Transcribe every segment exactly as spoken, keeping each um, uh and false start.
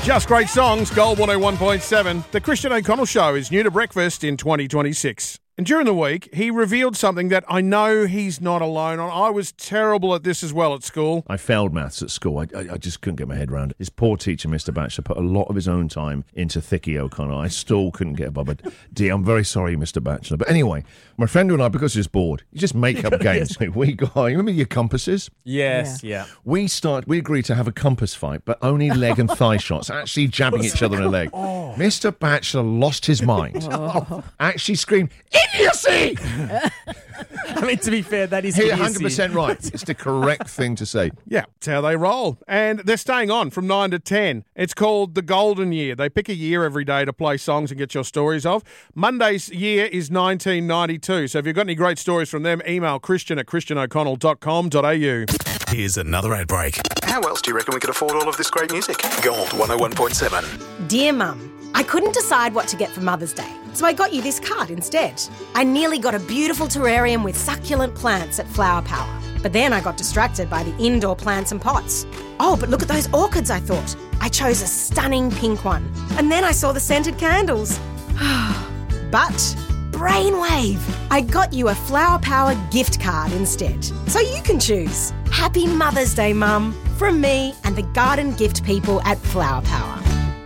Just great songs, Gold one oh one point seven. The Christian O'Connell Show is new to breakfast in twenty twenty-six. And during the week, he revealed something that I know he's not alone on. I was terrible at this as well at school. I failed maths at school. I, I, I just couldn't get my head around it. His poor teacher, Mister Batchelor, put a lot of his own time into Thickie O'Connell. I still couldn't get above it. Dear, I'm very sorry, Mister Batchelor. But anyway, my friend and I, because he's bored, you just make up games. We got, you remember your compasses? Yes, yeah. yeah. We start. We agreed to have a compass fight, but only leg and thigh shots, actually jabbing each other in the leg. Oh. Mister Batchelor lost his mind. Oh. Actually screamed, "Idiocy!" I mean, to be fair, that is He's one hundred percent right. It's the correct thing to say. Yeah, that's how they roll. And they're staying on from nine to ten. It's called The Golden Year. They pick a year every day to play songs and get your stories of. Monday's year is nineteen ninety-two. So if you've got any great stories from them, email Christian at christian o'connell dot com dot a u. Here's another ad break. How else do you reckon we could afford all of this great music? Gold one oh one point seven. Dear Mum, I couldn't decide what to get for Mother's Day, so I got you this card instead. I nearly got a beautiful terrarium with succulent plants at Flower Power, but then I got distracted by the indoor plants and pots. Oh, but look at those orchids, I thought. I chose a stunning pink one, and then I saw the scented candles. But brainwave! I got you a Flower Power gift card instead, so you can choose. Happy Mother's Day, Mum, from me and the garden gift people at Flower Power.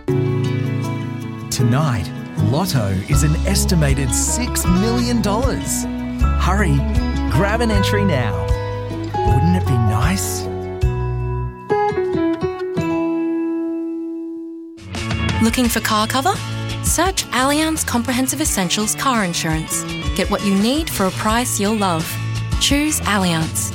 Tonight, Lotto is an estimated six million dollars. Hurry, grab an entry now. Wouldn't it be nice? Looking for car cover? Search Allianz Comprehensive Essentials Car Insurance. Get what you need for a price you'll love. Choose Allianz.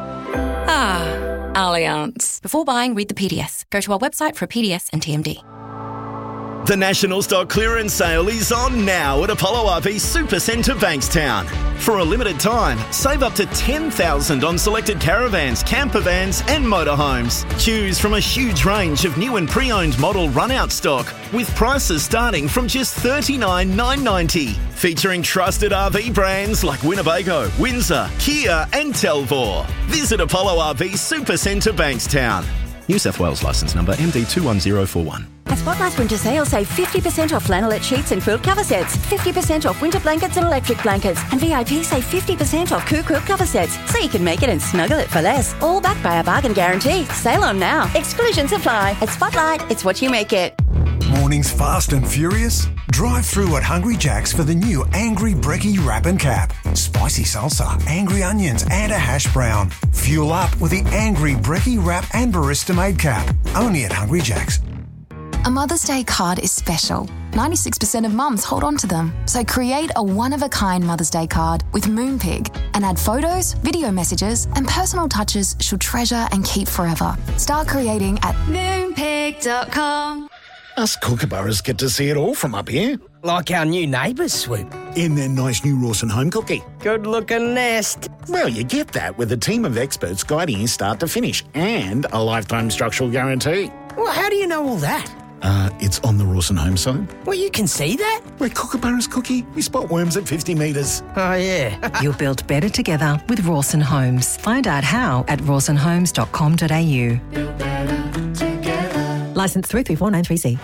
Ah, Allianz. Before buying, read the P D S. Go to our website for a P D S and T M D. The National Stock Clearance Sale is on now at Apollo R V Supercentre Bankstown. For a limited time, save up to ten thousand dollars on selected caravans, camper vans and motorhomes. Choose from a huge range of new and pre-owned model run-out stock with prices starting from just thirty-nine thousand nine hundred ninety dollars. Featuring trusted R V brands like Winnebago, Windsor, Kia and Telvor. Visit Apollo R V Supercentre Bankstown. New South Wales licence number M D two one zero four one. At Spotlight's winter sale, save fifty percent off flannelette sheets and quilt cover sets, fifty percent off winter blankets and electric blankets, and V I P save fifty percent off Coo quilt cover sets, so you can make it and snuggle it for less. All backed by a bargain guarantee. Sale on now. Exclusions apply. At Spotlight, it's what you make it. Mornings fast and furious? Drive through at Hungry Jack's for the new Angry Brekkie Wrap and Cap. Spicy salsa, angry onions and a hash brown. Fuel up with the Angry Brekkie Wrap and Barista Made Cap. Only at Hungry Jack's. A Mother's Day card is special. ninety-six percent of mums hold on to them. So create a one-of-a-kind Mother's Day card with Moonpig and add photos, video messages and personal touches she'll treasure and keep forever. Start creating at moonpig dot com. Us kookaburras get to see it all from up here. Like our new neighbours, Swoop. In their nice new Rawson home cookie. Good-looking nest. Well, you get that with a team of experts guiding you start to finish and a lifetime structural guarantee. Well, how do you know all that? Uh, it's on the Rawson home site. Well, you can see that? Where kookaburras cookie, we spot worms at fifty metres. Oh, yeah. You'll build better together with Rawson Homes. Find out how at rawson homes dot com dot a u. Build better together. Licence three three four nine three C.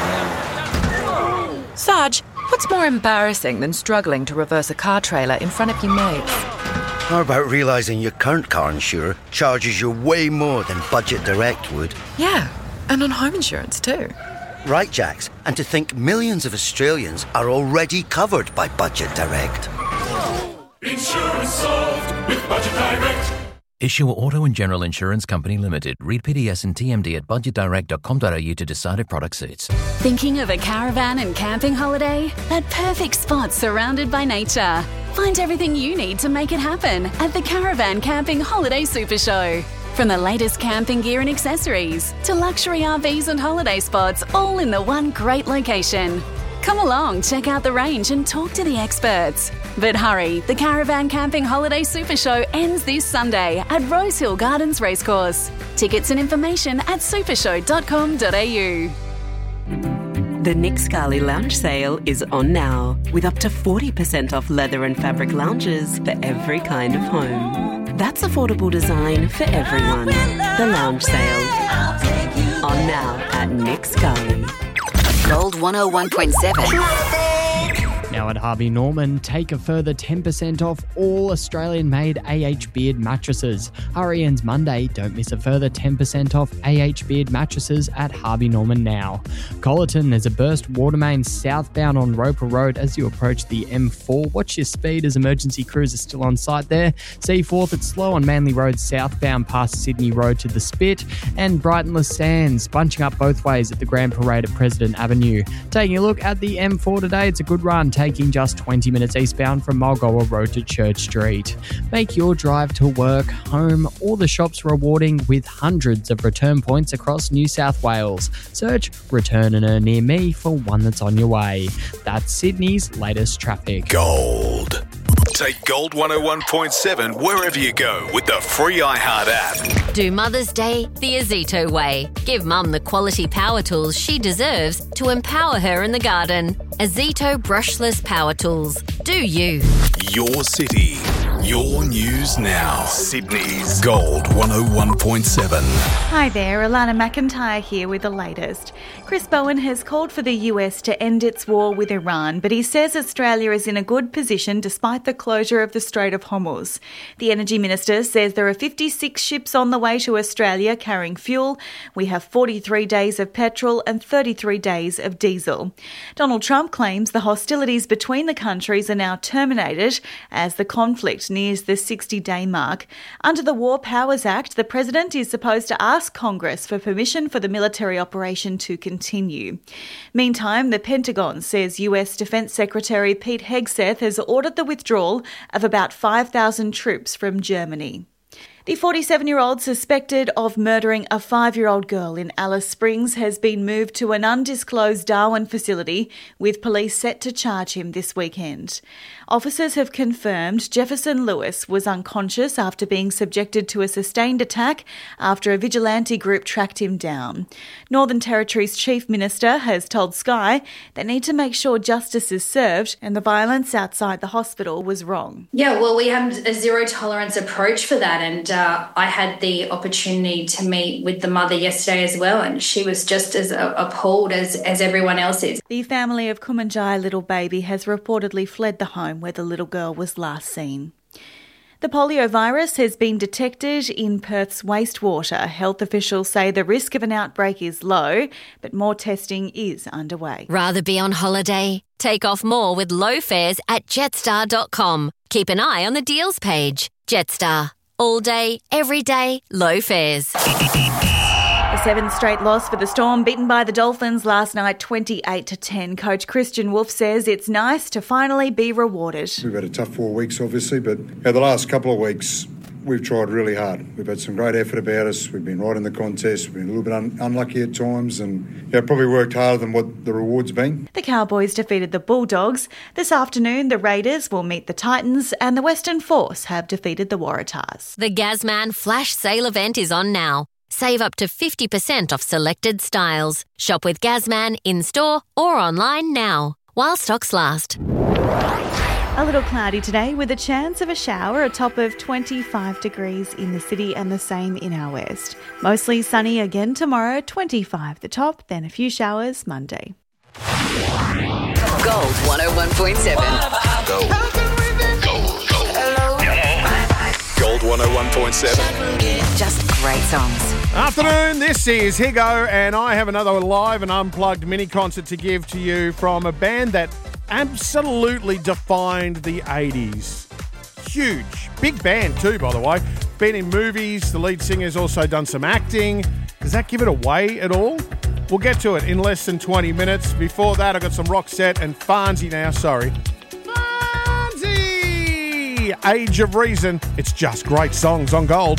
Sarge, what's more embarrassing than struggling to reverse a car trailer in front of your mates? How about realising your current car insurer charges you way more than Budget Direct would? Yeah. And on home insurance too. Right, Jax. And to think millions of Australians are already covered by Budget Direct. Insurance solved with Budget Direct. Issuer Auto and General Insurance Company Limited. Read P D S and T M D at budget direct dot com dot a u to decide if product suits. Thinking of a caravan and camping holiday? That perfect spot surrounded by nature. Find everything you need to make it happen at the Caravan Camping Holiday Super Show. From the latest camping gear and accessories to luxury R Vs and holiday spots, all in the one great location. Come along, check out the range and talk to the experts. But hurry, the Caravan Camping Holiday Super Show ends this Sunday at Rosehill Gardens Racecourse. Tickets and information at supershow dot com dot a u. The Nick Scali Lounge Sale is on now, with up to forty percent off leather and fabric lounges for every kind of home. That's affordable design for everyone. The Lounge Sale. On now at Nick Scali. one oh one point seven. Now at Harvey Norman, take a further ten percent off all Australian-made A H Beard mattresses. Hurry ends Monday. Don't miss a further ten percent off A H Beard mattresses at Harvey Norman now. Collerton, there's a burst water main southbound on Roper Road as you approach the M four. Watch your speed as emergency crews are still on site there. Seaforth, it's slow on Manly Road southbound past Sydney Road to the Spit. And Brighton Sands, bunching up both ways at the Grand Parade at President Avenue. Taking a look at the M four today, it's a good run, taking just twenty minutes eastbound from Mulgoa Road to Church Street. Make your drive to work, home, or the shops rewarding with hundreds of return points across New South Wales. Search Return and Earn near me for one that's on your way. That's Sydney's latest traffic. Gold. Take Gold one oh one point seven wherever you go with the free iHeart app. Do Mother's Day the Azito way. Give Mum the quality power tools she deserves to empower her in the garden. Azito brushless power tools. Do you? Your city. Your news now. Sydney's Gold one oh one point seven. Hi there, Alana McIntyre here with the latest. Chris Bowen has called for the U S to end its war with Iran, but he says Australia is in a good position despite the closure of the Strait of Hormuz. The Energy Minister says there are fifty-six ships on the way to Australia carrying fuel. We have forty-three days of petrol and thirty-three days of diesel. Donald Trump claims the hostilities between the countries are now terminated as the conflict nears the sixty-day mark. Under the War Powers Act, the President is supposed to ask Congress for permission for the military operation to continue. Meantime, the Pentagon says U S Defense Secretary Pete Hegseth has ordered the withdrawal of about five thousand troops from Germany. The forty-seven-year-old suspected of murdering a five-year-old girl in Alice Springs has been moved to an undisclosed Darwin facility, with police set to charge him this weekend. Officers have confirmed Jefferson Lewis was unconscious after being subjected to a sustained attack after a vigilante group tracked him down. Northern Territory's Chief Minister has told Sky they need to make sure justice is served and the violence outside the hospital was wrong. Yeah, well, we have a zero tolerance approach for that, and uh, I had the opportunity to meet with the mother yesterday as well, and she was just as uh, appalled as, as everyone else is. The family of Kumanjai little baby has reportedly fled the home where the little girl was last seen. The polio virus has been detected in Perth's wastewater. Health officials say the risk of an outbreak is low, but more testing is underway. Rather be on holiday? Take off more with low fares at jetstar dot com. Keep an eye on the deals page. Jetstar. All day, every day, low fares. A seventh straight loss for the Storm, beaten by the Dolphins last night twenty-eight to ten. Coach Christian Wolf says it's nice to finally be rewarded. We've had a tough four weeks, obviously, but yeah, the last couple of weeks we've tried really hard. We've had some great effort about us. We've been right in the contest. We've been a little bit un- unlucky at times and yeah, probably worked harder than what the reward's been. The Cowboys defeated the Bulldogs. This afternoon, the Raiders will meet the Titans and the Western Force have defeated the Waratahs. The Gazman Flash Sale event is on now. Save up to fifty percent off selected styles. Shop with Gazman in-store or online now, while stocks last. A little cloudy today with a chance of a shower, a top of twenty-five degrees in the city and the same in our west. Mostly sunny again tomorrow, twenty-five the top, then a few showers Monday. Gold one oh one point seven. Gold. Gold. Gold. Gold one oh one point seven. Just great songs. Afternoon, this is Higo, and I have another live and unplugged mini concert to give to you from a band that absolutely defined the eighties. Huge. Big band too, by the way. Been in movies. The lead singer's also done some acting. Does that give it away at all? We'll get to it in less than twenty minutes. Before that, I've got some Roxette and Farnsey now. Sorry. Farnsey! Age of Reason. It's just great songs on Gold.